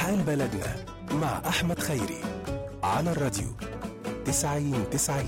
حال بلدنا مع أحمد خيري على الراديو 90-90.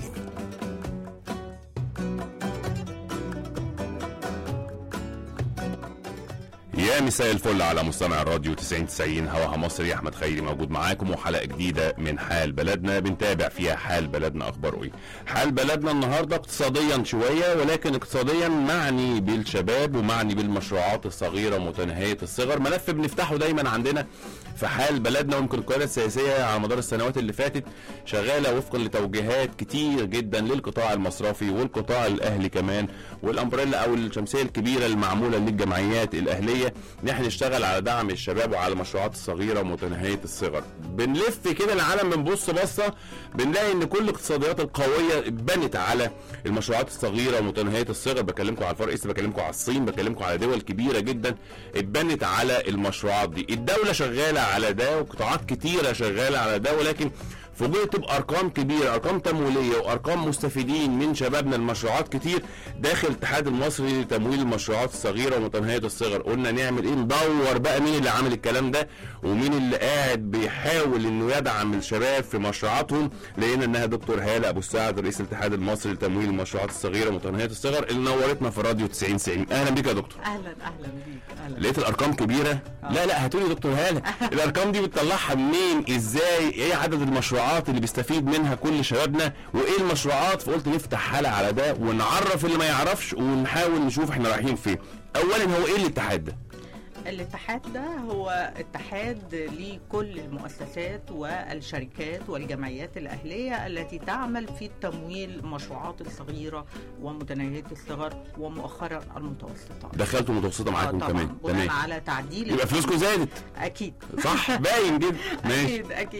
يا مساء الفل على مستمع الراديو 90-90 هواها مصري. احمد خيري موجود معاكم وحلقه جديده من حال بلدنا بنتابع فيها حال بلدنا اخباره ايه. حال بلدنا النهارده اقتصاديا شويه، ولكن اقتصاديا معني بالشباب ومعني بالمشروعات الصغيره متناهيه الصغر. ملف بنفتحه دايما عندنا في حال بلدنا، ويمكن القياده السياسيه على مدار السنوات اللي فاتت شغاله وفقا لتوجيهات كتير جدا للقطاع المصرفي والقطاع الاهلي كمان، والامبريلا او الشمسيه الكبيره المعموله للجمعيات الاهليه ان احنا نشتغل على دعم الشباب وعلى المشروعات الصغيره ومتناهيه الصغر. بنلف كده العالم بنبص بصه بنلاقي ان كل الاقتصاديات القويه اتبنت على المشروعات الصغيره ومتناهيه الصغر. بكلمكم على الفار ايست، بكلمكم على الصين، بكلمكم على دول كبيره جدا اتبنت على المشروعات دي. الدوله شغاله على ده وقطاعات كتيره شغاله على ده، ولكن فوجئت بارقام كبيره، ارقام تمويليه وارقام مستفيدين من شبابنا المشروعات كتير داخل الاتحاد المصري لتمويل المشروعات الصغيره ومتناهيه الصغر. قلنا نعمل ايه؟ ندور بقى مين اللي عامل الكلام ده ومين اللي قاعد بيحاول انه يدعم الشباب في مشروعاتهم. لقينا انها دكتور هاله ابو السعد رئيس الاتحاد المصري لتمويل المشروعات الصغيره ومتناهيه الصغر اللي نورتنا في الراديو 90-90. اهلا بيك يا دكتور. اهلا بيك. اهلا. لقيت الارقام كبيره؟ لا هاتولي دكتور هاله. الارقام دي بتطلعها منين؟ ازاي؟ ايه عدد المشروعات اللي بيستفيد منها كل شبابنا وايه المشروعات؟ فقلت نفتح حلقه على ده ونعرف اللي ما يعرفش ونحاول نشوف احنا رايحين فين. اولا هو ايه الاتحاد ده؟ الاتحاد ده هو اتحاد لكل المؤسسات والشركات والجمعيات الأهلية التي تعمل في التمويل المشروعات الصغيرة ومتناهية الصغر ومؤخرا المتوسطة. دخلتوا متوسطة معاكم كمان؟ تمام. على تعديل يبقى فلوسكم زادت. أكيد صح، باين جدا. ماشي.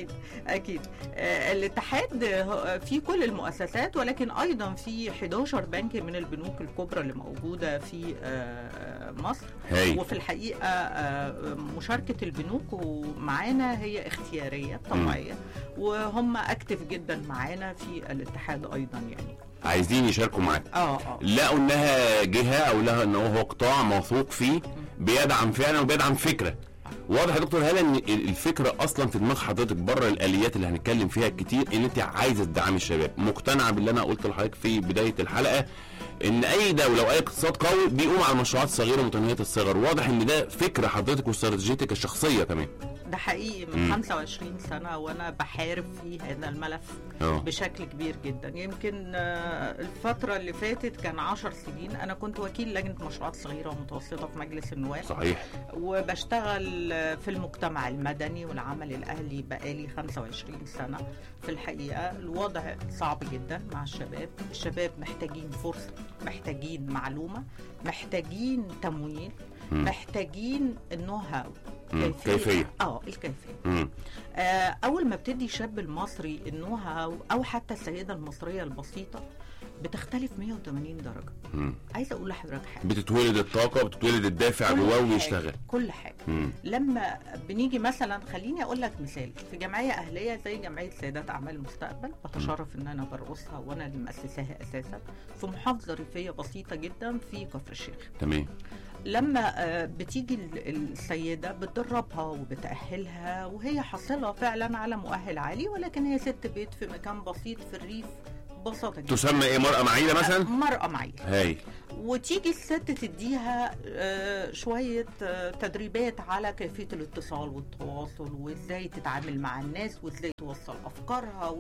أكيد. الاتحاد في كل المؤسسات، ولكن أيضا في 11 بنك من البنوك الكبرى اللي موجودة في مصر. وفي الحقيقة مشاركة البنوك معانا هي اختيارية طبيعية، وهم اكتف جدا معانا في الاتحاد ايضا. يعني عايزين يشاركوا معاك. لقوا انها جهة او لها انه هو قطاع موثوق فيه بيدعم فعلا وبيدعم فكرة. واضح يا دكتور هلا ان الفكره اصلا في دماغ حضرتك بره الاليات اللي هنتكلم فيها كتير، ان انت عايزه تدعمي الشباب. مقتنعه باللي انا قلت لحضرتك في بدايه الحلقه ان اي دوله واي اقتصاد قوي بيقوم على المشروعات الصغيره ومتناهيه الصغر. واضح ان ده فكره حضرتك واستراتيجيتك الشخصيه كمان. ده حقيقي من 25 سنه وانا بحارب في هذا الملف بشكل كبير جدا. يمكن الفتره اللي فاتت كان 10 سنين انا كنت وكيل لجنه مشروعات صغيره ومتوسطه في مجلس النواب. صحيح. وبشتغل في المجتمع المدني والعمل الاهلي بقالي 25 سنه. في الحقيقه الوضع صعب جدا مع الشباب محتاجين فرصه، محتاجين معلومه، محتاجين تمويل، محتاجين النو هاو، كيفية. الكيفية. أول ما بتدي الشاب المصري النو هاو أو حتى السيدة المصرية البسيطة بتختلف 180 درجة. عايزة أقول لحضرتك حاجة، بتتولد الطاقة، بتتولد الدافع جواه ويشتغل كل حاجة. لما بنيجي مثلا، خليني أقول لك مثال، في جمعية أهلية زي جمعية سيدات أعمال المستقبل، بتشرف إن أنا برأسها وأنا اللي مؤسساها أساسا، في محافظة ريفية بسيطة جدا في كفر الشيخ. تمام. لما بتيجي السيدة بتدربها وبتأهلها وهي حاصلة فعلا على مؤهل عالي، ولكن هي ست بيت في مكان بسيط في الريف ببساطة جدا. تسمى ايه؟ مرأة معيلة مثلا؟ مرأة معيلة. هاي. وتيجي الست تديها شوية تدريبات على كيفية الاتصال والتواصل وازاي تتعامل مع الناس وازاي توصل أفكارها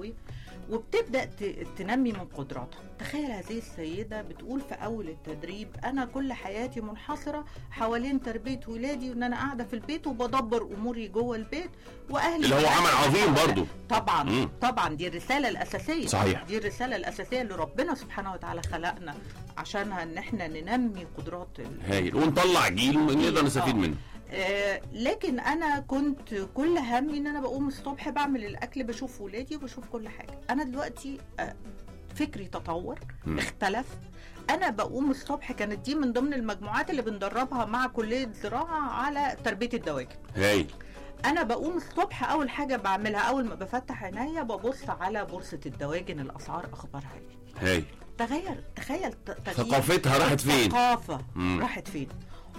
وبتبدأ تنمي من قدراتها. تخيل هذه السيدة بتقول في أول التدريب أنا كل حياتي منحصرة حوالين تربية ولادي، وأن أنا قاعدة في البيت وبدبر أموري جوه البيت وأهلي. اللي هو عمل عظيم برضو. طبعا دي الرسالة الأساسية. صحيح. دي الرسالة الأساسية اللي ربنا سبحانه وتعالى خلقنا عشانها، ان احنا ننمي قدرات هايل ونطلع جيل نقدر نستفيد منه. لكن انا كنت كل همي ان انا بقوم الصبح بعمل الاكل، بشوف ولادي وبشوف كل حاجه. انا دلوقتي فكري تطور، اختلف. انا بقوم الصبح، كانت دي من ضمن المجموعات اللي بندربها مع كليه زراعه على تربيه الدواجن. هايل. انا بقوم الصبح اول حاجه بعملها اول ما بفتح عينيا ببص على بورصه الدواجن، الاسعار اخبارها ايه. هاي. تخيل ثقافتها راحت فين؟ ثقافه راحت فين.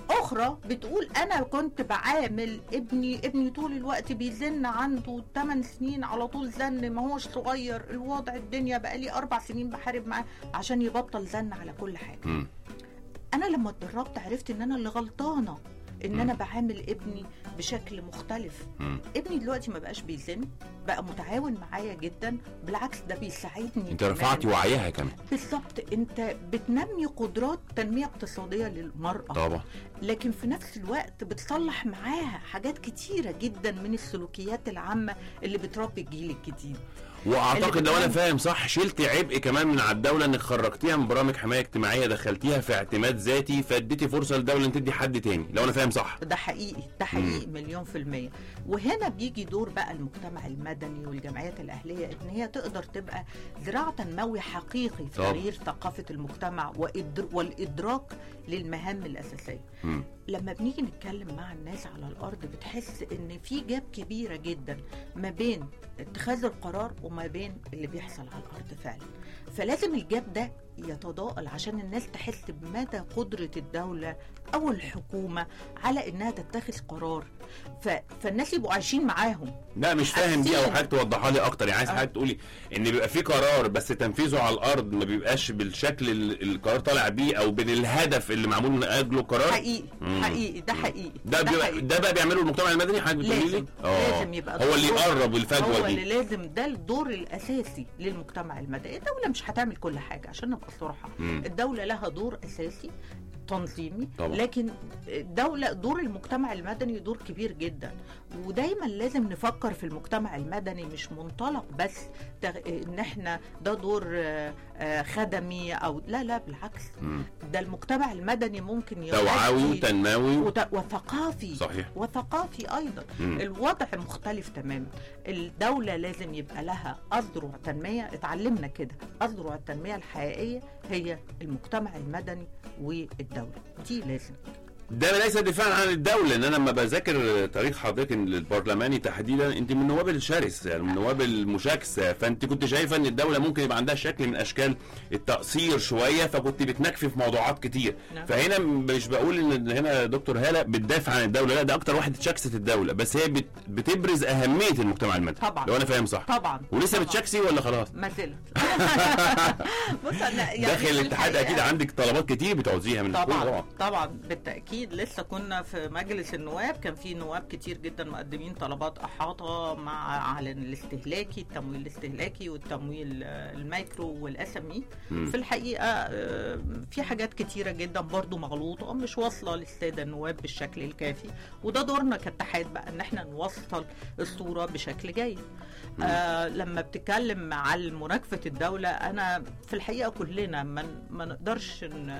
اخرى بتقول انا كنت بعامل ابني طول الوقت بيزن، عنده 8 سنين على طول زن، ما هوش صغير، الوضع الدنيا بقالي 4 سنين بحارب معاه عشان يبطل زن على كل حاجه. انا لما اتدربت عرفت ان انا اللي غلطانه، ان انا بعامل ابني بشكل مختلف. ابني دلوقتي ما بقاش بيزن، بقى متعاون معايا جدا، بالعكس ده بيساعدني. انت رفعتي وعيها كمان. بالظبط، انت بتنمي قدرات تنمية اقتصادية للمرأة طبعا، لكن في نفس الوقت بتصلح معاها حاجات كتيرة جدا من السلوكيات العامة اللي بتربي الجيل الجديد. واعتقد لو انا فاهم صح شلتي عبء كمان من على الدوله، انك خرجتيها من برامج حمايه اجتماعيه دخلتيها في اعتماد ذاتي، فاديتي فرصه للدوله ان تدي حد تاني، لو انا فاهم صح. ده حقيقي، ده حقيقي 1,000,000%. وهنا بيجي دور بقى المجتمع المدني والجمعيات الاهليه ان هي تقدر تبقى ذراع تنموي حقيقي في تغيير ثقافه المجتمع والادراك للمهام الاساسيه. لما بنيجي نتكلم مع الناس على الارض بتحس ان في جاب كبيره جدا ما بين اتخاذ القرار وما بين اللي بيحصل على الارض فعلا. فلازم الجاب ده يتضاءل عشان الناس تحس بمدى قدرة الدولة أو الحكومة على إنها تتخذ قرار، فالناس يبقوا عايشين معاهم. لا مش فاهم دي، أو حاجة توضحها لي أكتر. يعني عايز حاجة تقولي إن بيبقى في قرار بس تنفيذه على الأرض ما بيبقاش بالشكل اللي القرار طالع بيه أو بالهدف اللي معمول من أجله قرار. حقيقي ده حقيقي. ده بقى بيعمله المجتمع المدني. حاجة بتقولي لي لازم يبقى هو اللي يقرب الفجوة دي، هو اللي لازم، ده الدور الأساسي للمجتمع المدني. الدولة مش هتعمل كل حاجة عشان نبقى صراحة. الدولة لها دور أساسي تنظيمي طبعا. لكن دور المجتمع المدني دور كبير جدا، ودايما لازم نفكر في المجتمع المدني مش منطلق بس ان احنا ده دور خدمي او لا بالعكس. ده المجتمع المدني ممكن توعوي وتنموي وثقافي. صحيح. وثقافي ايضا. الوضع مختلف تماما. الدولة لازم يبقى لها أذرع تنمية، اتعلمنا كده، أذرع التنمية الحقيقية هي المجتمع المدني والدولة، دي لازم. ده ليس دفاعا عن الدولة، ان انا لما بذاكر تاريخ حضرتك البرلماني تحديدا انت من النواب الشرس، يعني من النواب المشاكسة، فانت كنت شايفة ان الدولة ممكن يبقى عندها شكل من اشكال التقصير شوية، فكنت بتنكفي في موضوعات كتير. فهنا مش بقول ان هنا دكتور هالة بتدافع عن الدولة، لا ده اكتر واحد اتشكست الدولة، بس هي بتبرز اهمية المجتمع المدني طبعا، لو انا فاهم صح. طبعا. ولسه بتشكسي ولا خلاص؟ ما زلت. بص انا يعني داخل الاتحاد اكيد عندك طلبات كتير بتعوزيها من الحكومة. طبعا بالتأكيد. لسه كنا في مجلس النواب كان في نواب كتير جدا مقدمين طلبات احاطه مع على الاستهلاكي، التمويل الاستهلاكي والتمويل المايكرو والاسمي. في الحقيقه في حاجات كتيره جدا برضو مغلوطه مش واصله للساده النواب بالشكل الكافي، وده دورنا كاتحاد بقى ان احنا نوصل الصوره بشكل جيد. لما بتتكلم على مناكفه الدوله، انا في الحقيقه كلنا ما نقدرش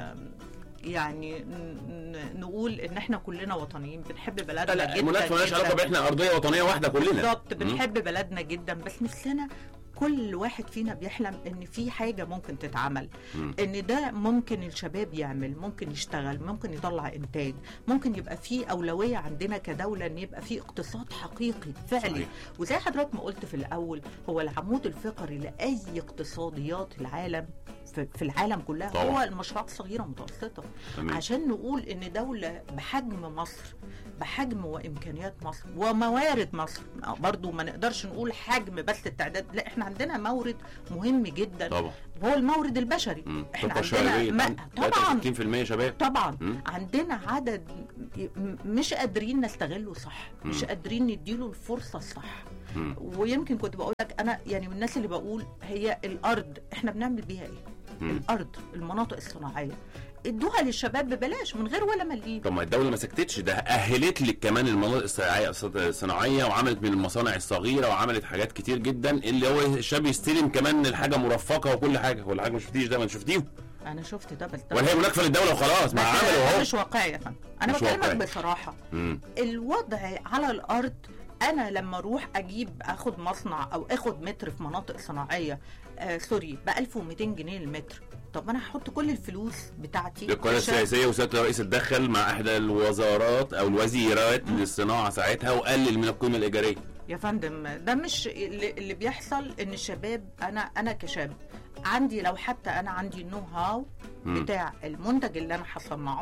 يعني نقول ان احنا كلنا وطنيين بنحب بلدنا جدا. مناكفه مالهاش علاقه باحنا ارضيه وطنيه واحده كلنا. بالظبط، بنحب بلدنا جدا، بس نفسنا كل واحد فينا بيحلم ان في حاجه ممكن تتعمل، ان ده ممكن الشباب يعمل، ممكن يشتغل، ممكن يطلع انتاج، ممكن يبقى في اولويه عندنا كدوله ان يبقى في اقتصاد حقيقي فعلي. صحيح. وزي حضرتك ما قلت في الاول، هو العمود الفقري لاي اقتصاديات العالم في العالم كلها طبعا. هو المشروعات الصغيره والمتوسطه. عشان نقول ان دوله بحجم مصر، بحجم وامكانيات مصر وموارد مصر، برضو ما نقدرش نقول حجم بس التعداد، لا احنا عندنا مورد مهم جدا طبعا، وهو المورد البشري. احنا عندنا طبعا 60% شباب طبعا. عندنا عدد مش قادرين نستغله صح، مش قادرين نديله الفرصه الصح. ويمكن كنت بقول لك انا يعني من الناس اللي بقول هي الارض احنا بنعمل بيها ايه؟ الارض، المناطق الصناعيه ادوها للشباب ببلاش من غير ولا مليم. طب ما الدوله ما سكتتش، ده اهلت لك كمان المناطق الصناعيه وعملت من المصانع الصغيره وعملت حاجات كتير جدا، اللي هو الشاب يستلم كمان الحاجه مرفقه وكل حاجه. ولا حاجه ما شفتيش ده؟ ما شفتيه؟ انا شفت ده بس ولا هي مناكفه للدوله وخلاص ما عملوا اهو. مش واقعي يا فندم، انا بكلمك بصراحه. الوضع على الارض، انا لما اروح اخد مصنع او اخد متر في مناطق صناعيه سوري ب 1200 جنيه المتر، طب انا هحط كل الفلوس بتاعتي. القناه السياسيه وسياده الرئيس اتدخل مع احدى الوزارات او الوزيرات للصناعه ساعتها وقلل من القيمه الايجاريه. يا فندم ده مش اللي بيحصل. ان الشباب، انا كشاب عندي، لو حتى انا عندي النو هاو بتاع المنتج اللي انا هصنعه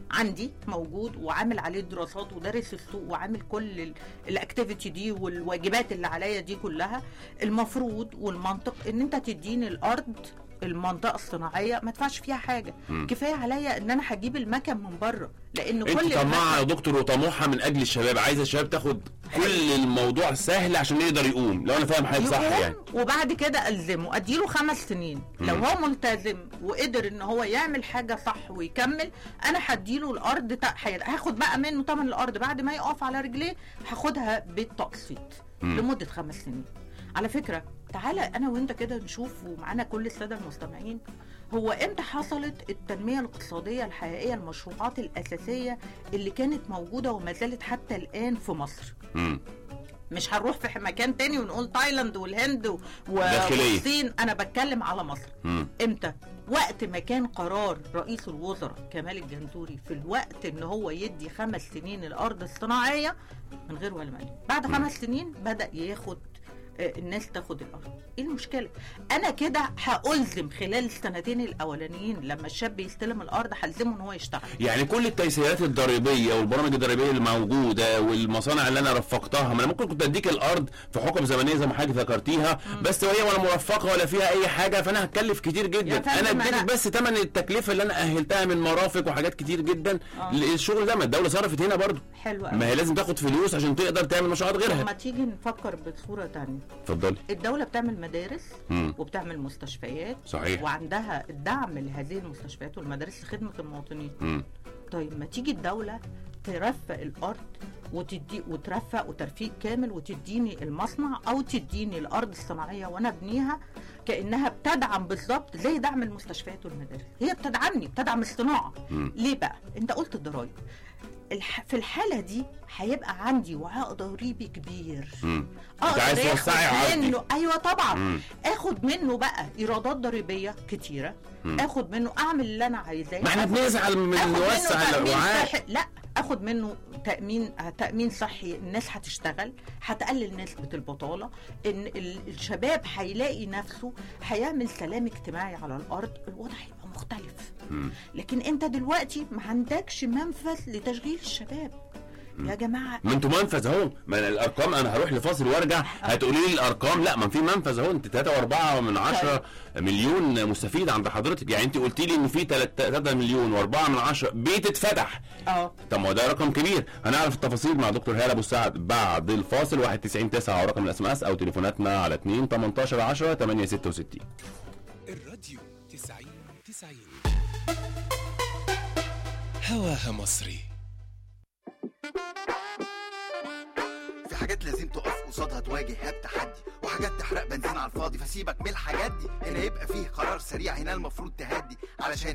عندي موجود وعامل عليه دراسات ودارس السوق وعامل كل الاكتيفيتي دي والواجبات اللي عليا دي كلها، المفروض والمنطق ان انت تديني الارض المنطقه الصناعيه ما ادفعش فيها حاجه. كفايه عليا ان انا هجيب المكن من بره، لان كل انت طماعه يا دكتور وطموحه من اجل الشباب، عايزه الشباب تاخد كل الموضوع سهل عشان يقدر يقوم، لو انا فاهم حاجه صح يعني. وبعد كده الزمه اديله 5 سنين، لو هو ملتزم وقدر ان هو يعمل حاجه صح ويكمل، انا هديله الارض هاخد بقى منه ثمن الارض بعد ما يقف على رجليه، هاخدها بالتقسيط لمده 5 سنين. على فكره تعالى انا وانت كده نشوف، ومعانا كل الساده المستمعين، هو امتى حصلت التنميه الاقتصاديه الحقيقيه، المشروعات الاساسيه اللي كانت موجوده وما زالت حتى الان في مصر. مش هنروح في مكان تاني ونقول تايلاند والهند والصين، انا بتكلم على مصر. امتى؟ وقت ما كان قرار رئيس الوزراء كمال الجنزوري في الوقت ان هو يدي 5 سنين الارض الصناعيه من غير ولا مليم. بعد 5 سنين بدأ ياخد الناس تاخد الارض. ايه المشكله؟ انا كده هألزم خلال السنتين الاولانيين لما الشاب يستلم الارض هلزمه ان هو يشتغل. يعني كل التيسيرات الضريبيه والبرامج الضريبيه اللي موجوده والمصانع اللي انا رفقتها، ما انا ممكن كنت اديك الارض في حكم زمنيه زي ما حضرتك ذكرتيها، بس وهي ولا مرفقه ولا فيها اي حاجه، فانا هتكلف كتير جدا. انا اديتك بس ثمن التكلفه اللي انا اهلتها من مرافق وحاجات كتير جدا. الشغل ده ما الدوله صرفت هنا برضو. حلو ما هي لازم تاخد فلوس عشان تقدر تعمل مشروعات غيرها. لما تيجي نفكر بصوره ثانيه، اتفضلي. الدولة بتعمل مدارس وبتعمل مستشفيات، صحيح، وعندها الدعم لهذه المستشفيات والمدارس لخدمة المواطنين. طيب ما تيجي الدولة ترفق الأرض وترفق وترفيق كامل وتديني المصنع أو تديني الأرض الصناعية وأنا أبنيها كأنها بتدعم بالظبط زي دعم المستشفيات والمدارس. هي بتدعمني، بتدعم الصناعة. ليه بقى؟ أنت قلت الضرايب. في الحالة دي هيبقى عندي وعاء ضريبي كبير. انت عايز توسعي منه. ايوه طبعا. اخد منه بقى ايرادات ضريبيه كتيره، اخد منه اعمل اللي انا عايزاه. ما احنا بنزعل من نوسع الوعاء. لا، اخد منه تامين صحي، الناس هتشتغل، هتقلل نسبه البطاله، ان الشباب هيلاقي نفسه، هيعمل سلام اجتماعي على الارض، الوضع هيبقى مختلف. لكن انت دلوقتي ما عندكش منفذ لتشغيل الشباب. يا جماعه ما انتوا منفذ اهو، ما الارقام انا هروح لفاصل وارجع هتقولي لي الارقام. لا، ما في منفذ اهو. انت 3.4 مليون مستفيد عند حضرتك. يعني انت قلتي لي ان في 3 مليون و4 بيت اتفتح. طب ما ده رقم كبير. هنعرف التفاصيل مع دكتور هالة ابو السعد بعد الفاصل. 199 رقم الاس ام اس او تليفوناتنا على 2 18 10 866. الراديو 90 هواها مصري. في حاجات لازم تقف قصادها تواجهها بتحدي، وحاجات تحرق بنزين على الفاضي، فسيبك من الحاجات دي. هنا يبقى فيه قرار سريع، هنا المفروض تهدي علشان